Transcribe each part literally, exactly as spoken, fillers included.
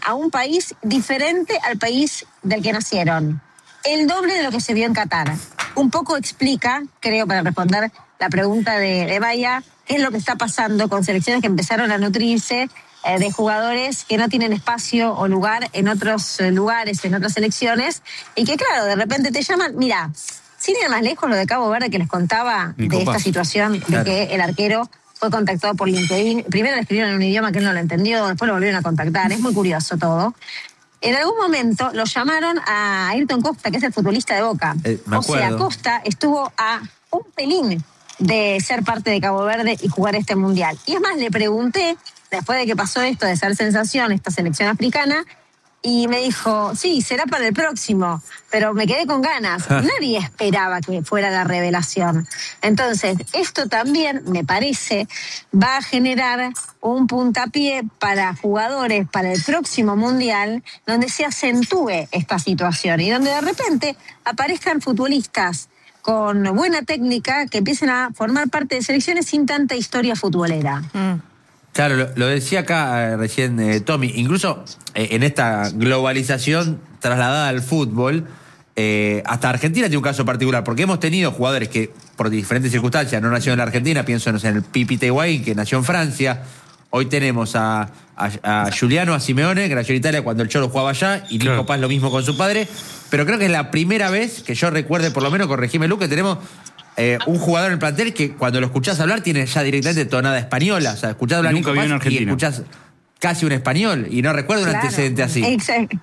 a un país diferente al país del que nacieron. El doble de lo que se vio en Qatar. Un poco explica, creo, para responder la pregunta de, de Baya, qué es lo que está pasando con selecciones que empezaron a nutrirse eh, de jugadores que no tienen espacio o lugar en otros eh, lugares, en otras selecciones, y que claro, de repente te llaman. Mira, sin ir más lejos, lo de Cabo Verde que les contaba de esta situación de claro. que el arquero fue contactado por LinkedIn. Primero le escribieron en un idioma que él no lo entendió, después lo volvieron a contactar. Es muy curioso todo. En algún momento lo llamaron a Ayrton Costa, que es el futbolista de Boca. Eh, me o sea, Costa estuvo a un pelín de ser parte de Cabo Verde y jugar este mundial. Y es más, le pregunté, después de que pasó esto de ser sensación, esta selección africana, y me dijo, sí, será para el próximo, pero me quedé con ganas. Nadie esperaba que fuera la revelación. Entonces, esto también, me parece, va a generar un puntapié para jugadores para el próximo Mundial, donde se acentúe esta situación y donde de repente aparezcan futbolistas con buena técnica que empiecen a formar parte de selecciones sin tanta historia futbolera. Mm. Claro, lo, lo decía acá eh, recién eh, Tommy, incluso eh, en esta globalización trasladada al fútbol, eh, hasta Argentina tiene un caso particular, porque hemos tenido jugadores que por diferentes circunstancias no nacieron en la Argentina, pienso no sé, en el Pipita Higuaín, que nació en Francia. Hoy tenemos a, a, a Giuliano, a Simeone, que nació en Italia cuando el Cholo jugaba allá, y Nico claro. Paz lo mismo con su padre, pero creo que es la primera vez que yo recuerde, por lo menos corregime Lu, que tenemos Eh, un jugador en el plantel que cuando lo escuchás hablar tiene ya directamente tonada española. O sea, escuchás hablar Nunca Nico en Paz y escuchás casi un español. Y no recuerdo claro, un antecedente así. Exacto.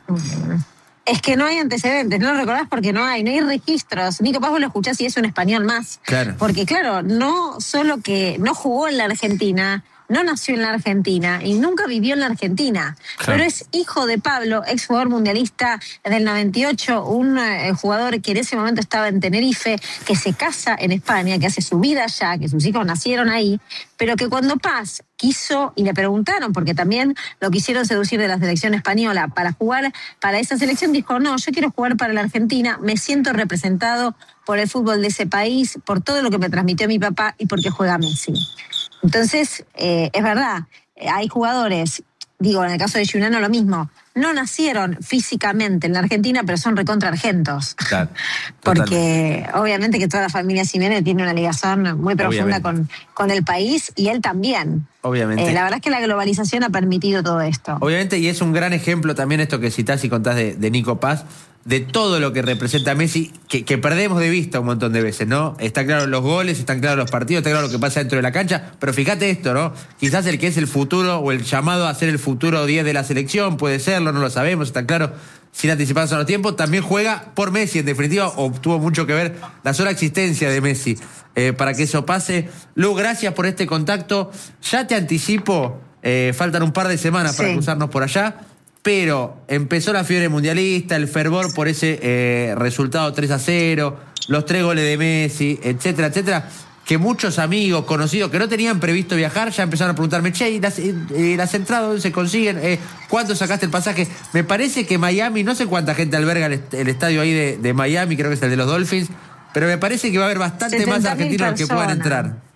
Es que no hay antecedentes, no lo recordás porque no hay, no hay registros. Nico Paz vos lo escuchás y es un español más. Claro. Porque claro, no solo que no jugó en la Argentina, no nació en la Argentina y nunca vivió en la Argentina, claro. pero es hijo de Pablo, ex jugador mundialista del noventa y ocho, un eh, jugador que en ese momento estaba en Tenerife, que se casa en España, que hace su vida allá, que sus hijos nacieron ahí, pero que cuando Paz quiso, y le preguntaron, porque también lo quisieron seducir de la selección española para jugar para esa selección, dijo, no, yo quiero jugar para la Argentina, me siento representado por el fútbol de ese país, por todo lo que me transmitió mi papá y porque juega Messi. Entonces, eh, es verdad, hay jugadores, digo, en el caso de Giuliano lo mismo, no nacieron físicamente en la Argentina, pero son recontra argentos. Claro, porque obviamente que toda la familia Simeone tiene una ligación muy profunda con, con el país y él también. Obviamente. Eh, la verdad es que la globalización ha permitido todo esto. Obviamente, y es un gran ejemplo también esto que citás y contás de, de Nico Paz, de todo lo que representa Messi, que, que perdemos de vista un montón de veces, ¿no? Está claro los goles, están claros los partidos, está claro lo que pasa dentro de la cancha, pero fíjate esto, ¿no? Quizás el que es el futuro o el llamado a ser el futuro diez de la selección, puede serlo, no lo sabemos, está claro, sin anticiparse a los tiempos, también juega por Messi, en definitiva, o tuvo mucho que ver la sola existencia de Messi eh, para que eso pase. Lu, gracias por este contacto. Ya te anticipo, eh, faltan un par de semanas sí. para cruzarnos por allá, pero empezó la fiebre mundialista, el fervor por ese eh, resultado tres a cero, los tres goles de Messi, etcétera, etcétera, que muchos amigos, conocidos, que no tenían previsto viajar, ya empezaron a preguntarme, che, ¿y las, eh, las entradas dónde se consiguen? Eh, ¿Cuánto sacaste el pasaje? Me parece que Miami, no sé cuánta gente alberga el, est el estadio ahí de, de Miami, creo que es el de los Dolphins, pero me parece que va a haber bastante más argentinos que puedan entrar.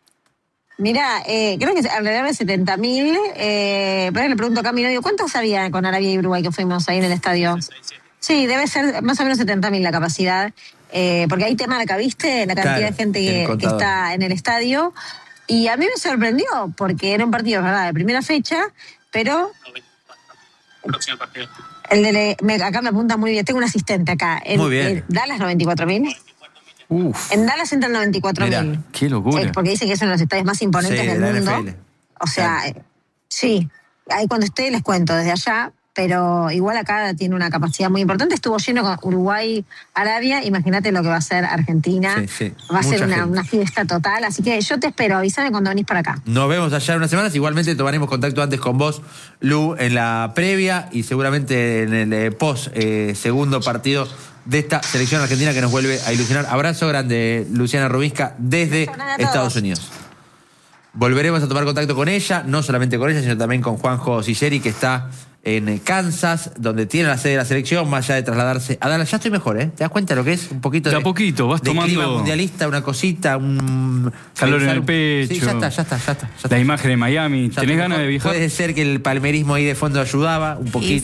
Mirá, eh, creo que alrededor de setenta mil. Eh, pero le pregunto acá a mi novio, ¿cuántos había con Arabia y Uruguay que fuimos ahí en el estadio? Sí, debe ser más o menos setenta mil la capacidad. Eh, porque ahí te marca, ¿viste? La cantidad claro, de gente que, que está en el estadio. Y a mí me sorprendió, porque era un partido, ¿verdad?, de primera fecha, pero... Próximo partido. El de, me, acá me apunta muy bien, tengo un asistente acá. En, muy bien. En Dallas, noventa y cuatro mil. Uf. En Dallas entran noventa y cuatro mil. Qué locura. Eh, porque dicen que son los estadios más imponentes sí, del mundo. N F L. O sea, claro. eh, sí. Ahí cuando esté les cuento desde allá, pero igual acá tiene una capacidad muy importante. Estuvo lleno con Uruguay, Arabia. Imagínate lo que va a ser Argentina. Sí, sí. Va a Mucha ser una, una fiesta total. Así que yo te espero. Avísame cuando venís para acá. Nos vemos allá en unas semanas. Igualmente tomaremos contacto antes con vos, Lu, en la previa y seguramente en el eh, post eh, segundo partido de esta selección argentina que nos vuelve a ilusionar. Abrazo grande, Luciana Rubinska, desde Estados Unidos. Volveremos a tomar contacto con ella, no solamente con ella, sino también con Juanjo Siceri, que está en Kansas, donde tiene la sede de la selección, más allá de trasladarse a Dallas. Ya estoy mejor, ¿eh? ¿Te das cuenta de lo que es? Un poquito de... De a poquito, vas de tomando... clima mundialista, una cosita, un... calor en el pecho. Sí, ya está, ya está, ya está. Ya está. La imagen de Miami. Ya ¿Tenés ganas de viajar? Puede ser que el palmerismo ahí de fondo ayudaba un poquito.